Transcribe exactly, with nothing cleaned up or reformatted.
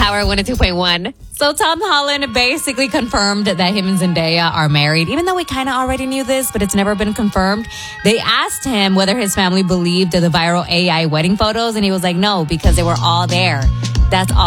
Power one oh two point one. So Tom Holland basically confirmed that him and Zendaya are married, even though we kind of already knew this, but it's never been confirmed. They asked him whether his family believed the viral A I wedding photos, and he was like, no, because they were all there. That's all.